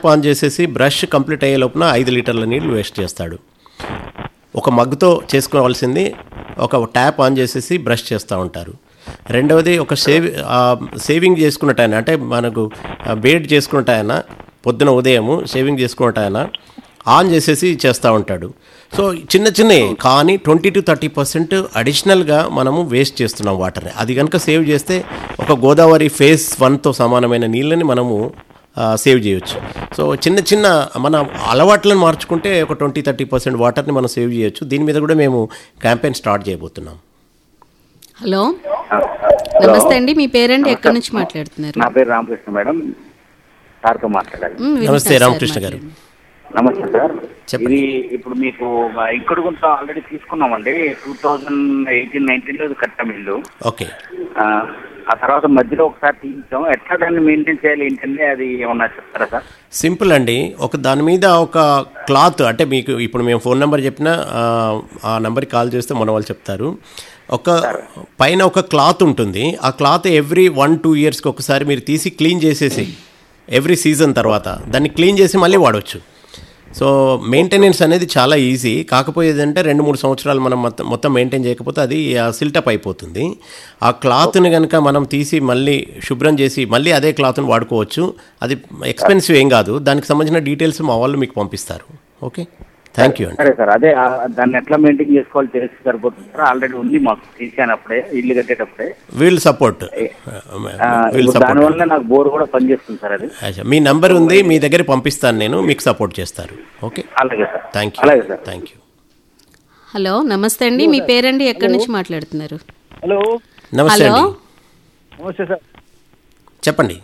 Tap on చేసేసి brush complete అయ్యే లోపున 5 లీటర్ల నీళ్ళు వేస్ట్ చేస్తాడు. ఒక మగ్గుతో చేసుకోవాల్సింది ఒక ట్యాప్ ఆన్ చేసేసి బ్రష్ చేస్తూ ఉంటారు. రెండవది ఒక సేవింగ్ చేసుకున్నట్టు అంటే మనకు బేడ్ చేసుకున్నట్టు పొద్దున ఉదయము షేవింగ్ చేసుకున్నట్టు ఆన్ చేసేసి చేస్తూ ఉంటాడు. సో చిన్న చిన్నవి కానీ 20-30% అడిషనల్గా మనము వేస్ట్ చేస్తున్నాం వాటర్ని. అది కనుక సేవ్ చేస్తే ఒక గోదావరి ఫేజ్ 1తో సమానమైన నీళ్ళని మనము సేవ్ చేయొచ్చు. సో చిన్న చిన్న మన అలవాట్లను మార్చుకుంటే ఒక 20-30% వాటర్ని మనం సేవ్ చేయొచ్చు. దీని మీద కూడా మేము క్యాంపెయిన్ స్టార్ట్ చేయబోతున్నాం. హలో, నమస్తే అండి. మీ పేరండి, ఎక్కడి నుంచి మాట్లాడుతున్నారు? నా పేరు రామకృష్ణ మేడం, సార్తో మాట్లాడాలి. నమస్తే రామకృష్ణ గారు. నమస్తే సార్. ఇది ఇప్పుడు మీకు ఇక్కడ కొంత ఆల్రెడీ తీసుకున్నామండి. 2018-19లో కట్టాం ఇల్లు. ఓకే. ఆ తర్వాత మధ్యలో ఒకసారి తీయించాం. ఎట్లా దాన్ని మెయింటైన్ చేయాలి ఏంటంటే అది ఏమన్నా చెప్తారా సార్? సింపుల్ అండి. ఒక దాని మీద ఒక క్లాత్ అంటే మీకు ఇప్పుడు మేము ఫోన్ నెంబర్ చెప్పినా ఆ నెంబర్కి కాల్ చేస్తే మన వాళ్ళు చెప్తారు. ఒక పైన ఒక క్లాత్ ఉంటుంది. ఆ క్లాత్ ఎవ్రీ 1-2 ఇయర్స్కి ఒకసారి మీరు తీసి క్లీన్ చేసేసి ఎవ్రీ సీజన్ తర్వాత దాన్ని క్లీన్ చేసి మళ్ళీ వాడవచ్చు. సో మెయింటెనెన్స్ అనేది చాలా ఈజీ. కాకపోయేదంటే 2-3 సంవత్సరాలు మనం మొత్తం మెయింటైన్ చేయకపోతే అది సిల్టప్ అయిపోతుంది. ఆ క్లాత్ని కనుక మనం తీసి మళ్ళీ శుభ్రం చేసి మళ్ళీ అదే క్లాత్ని వాడుకోవచ్చు. అది ఎక్స్పెన్సివ్ ఏం కాదు. దానికి సంబంధించిన డీటెయిల్స్ మా వాళ్ళు మీకు పంపిస్తారు. ఓకే, థ్యాంక్ యూ అండి. సరే సార్, అదే దాన్ని ఎట్లా మెయింటైన్ చేసుకోవాలి తెలిసి సరిపోతుంది సార్. ఆల్రెడీ ఉంది మాకు, తీసానప్పుడే ఇల్లు కట్టేటప్పుడే. వీల్ సపోర్ట్ దానివల్ల నాకు బోర్ కూడా పనిచేస్తుంది సార్. అది మీ నంబర్ ఉంది, మీ దగ్గర పంపిస్తాను నేను, మీకు సపోర్ట్ చేస్తారు. ఓకే, అలాగే సార్. Thank you. అలాగే సార్, థ్యాంక్ యూ. హలో, నమస్తే అండి. మీ పేరండి, ఎక్కడి నుంచి మాట్లాడుతున్నారు? హలో, నమస్తే అండి. నమస్తే సార్, చెప్పండి.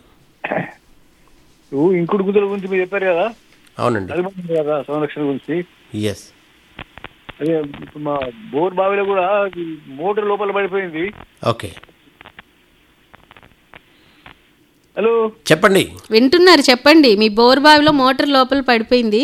ఇంకుడు గుంతల గురించి మీరు చెప్పారు కదా. అవునండి, కదా సంరక్షణ గురించి. ఎస్. అదే ఇప్పుడు మా బోర్ బావిలో కూడా మోటార్ లోపల పడిపోయింది. ఓకే, హలో చెప్పండి. వింటున్నారు, చెప్పండి. మీ బోర్ బావిలో మోటార్ లోపల పడిపోయింది.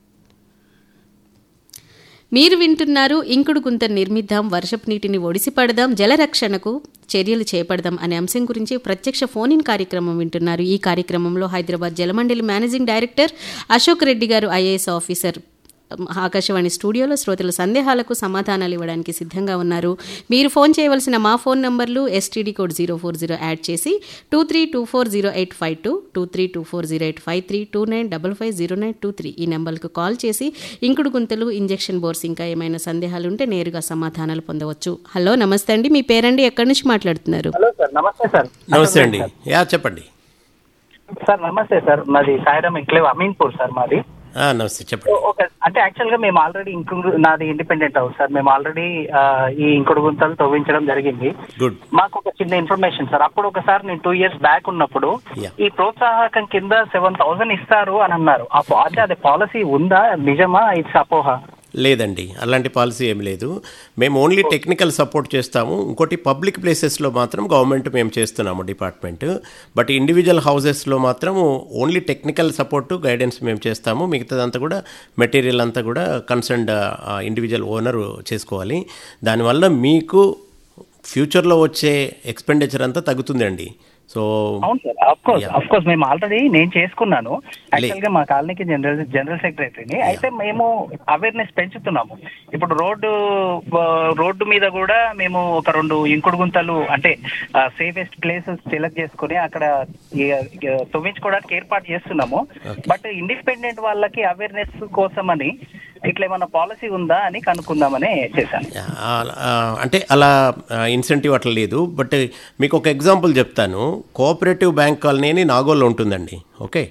మీరు వింటున్నారు ఇంకుడు గుంత నిర్మిద్దాం, వర్షపు నీటిని ఒడిసి పడదాం, జలరక్షణకు చర్యలు చేపడదాం అనే అంశం గురించి ప్రత్యక్ష ఫోన్ ఇన్ కార్యక్రమం వింటున్నారు. ఈ కార్యక్రమంలో హైదరాబాద్ జలమండలి మేనేజింగ్ డైరెక్టర్ అశోక్ రెడ్డి గారు, ఐఏఎస్ ఆఫీసర్, ఆకాశవాణి స్టూడియోలో శ్రోతల సందేహాలకు సమాధానాలు ఇవ్వడానికి సిద్ధంగా ఉన్నారు. మీరు ఫోన్ చేయవలసిన మా ఫోన్ నంబర్లు STD కోడ్ 040 యాడ్ చేసి 23240852, 23240853, 29550923 ఈ నెంబర్లకు కాల్ చేసి ఇంకుడు గుంతలు, ఇంజెక్షన్ బోర్స్ ఇంకా ఏమైనా సందేహాలు ఉంటే నేరుగా సమాధానాలు పొందవచ్చు. హలో, నమస్తే అండి. మీ పేరండి, ఎక్కడి నుంచి మాట్లాడుతున్నారు? హలో సార్, నమస్తే సార్. నమస్తే అండి. చెప్పండి సార్. నమస్తే సార్, మాది సాయిరామ్ ఎంక్లేవ్ అమీన్పూర్ సార్ మాది. నమస్తే, చెప్పండి. ఓకే, అంటే యాక్చువల్ గా మేము ఆల్రెడీ నాది ఇండిపెండెంట్ హౌస్ సార్. మేము ఆల్రెడీ ఈ ఇంకుడు గుంతలు తవ్వించడం జరిగింది. గుడ్. మాకు ఒక చిన్న ఇన్ఫర్మేషన్ సార్. అప్పుడు ఒకసారి నేను 2 years బ్యాక్ ఉన్నప్పుడు ఈ ప్రోత్సాహకం కింద 7,000 ఇస్తారు అని అన్నారు. అది పాలసీ ఉందా, నిజమా, ఇట్స్ అపోహ? లేదండి, అలాంటి పాలసీ ఏమి లేదు. మేము ఓన్లీ టెక్నికల్ సపోర్ట్ చేస్తాము. ఇంకోటి పబ్లిక్ ప్లేసెస్లో మాత్రం గవర్నమెంట్ మేము చేస్తున్నాము డిపార్ట్మెంట్. బట్ ఇండివిజువల్ హౌసెస్లో మాత్రం ఓన్లీ టెక్నికల్ సపోర్టు, గైడెన్స్ మేము చేస్తాము. మిగతాదంతా కూడా మెటీరియల్ అంతా కూడా కన్సర్న్డ్ ఇండివిజువల్ ఓనర్ చేసుకోవాలి. దానివల్ల మీకు ఫ్యూచర్లో వచ్చే ఎక్స్పెండిచర్ అంతా తగ్గుతుందండి. సో అవును సార్, అఫ్ కోర్స్ మేము ఆల్రెడీ నేను చేసుకున్నాను. యాక్చువల్ గా మా కాలనీకి జనరల్ సెక్రటరీని. అయితే మేము అవేర్నెస్ పెంచుతున్నాము. ఇప్పుడు రోడ్డు మీద కూడా మేము ఒక 2 ఇంకుడు గుంతలు అంటే సేఫెస్ట్ ప్లేసెస్ సెలెక్ట్ చేసుకుని అక్కడ తవ్వించుకోవడానికి ఏర్పాటు చేస్తున్నాము. బట్ ఇండిపెండెంట్ వాళ్ళకి అవేర్నెస్ కోసమని ఇట్లా ఏమన్నా పాలసీ ఉందా అని కనుక్కుందామని చేశాను. అంటే అలా ఇన్సెంటివ్ అట్లా లేదు. బట్ మీకు ఒక ఎగ్జాంపుల్ చెప్తాను. కోఆపరేటివ్ బ్యాంక్ కాలనీ అని నాగోల్లో ఉంటుందండి. ఓకే,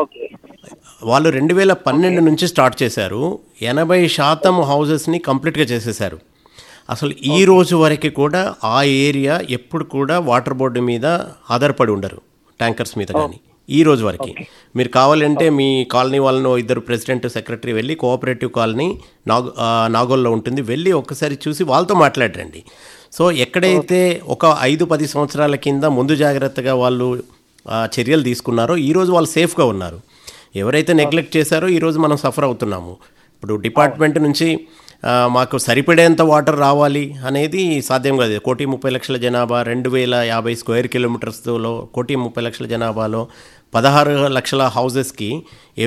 వాళ్ళు 2012 నుంచి స్టార్ట్ చేశారు. 80% హౌసెస్ని కంప్లీట్గా చేసేసారు. అసలు ఈ రోజు వరకు కూడా ఆ ఏరియా ఎప్పుడు కూడా వాటర్ బోర్డు మీద ఆధారపడి ఉండరు, ట్యాంకర్స్ మీద కానీ. ఈ రోజు వరకు మీరు కావాలంటే మీ కాలనీ వాళ్ళను 2 ప్రెసిడెంట్, సెక్రటరీ వెళ్ళి కోఆపరేటివ్ కాలనీ నాగోల్లో ఉంటుంది, వెళ్ళి ఒక్కసారి చూసి వాళ్ళతో మాట్లాడరండి. సో ఎక్కడైతే ఒక 5-10 సంవత్సరాల కింద ముందు జాగ్రత్తగా వాళ్ళు చర్యలు తీసుకున్నారో ఈరోజు వాళ్ళు సేఫ్గా ఉన్నారు. ఎవరైతే నెగ్లెక్ట్ చేశారో ఈరోజు మనం సఫర్ అవుతున్నాము. ఇప్పుడు డిపార్ట్మెంట్ నుంచి మాకు సరిపడేంత వాటర్ రావాలి అనేది సాధ్యం కాదు. 1,30,00,000 జనాభా, 2,050 స్క్వేర్ కిలోమీటర్స్లో 1,30,00,000 జనాభాలో 16 లక్షల హౌజెస్కి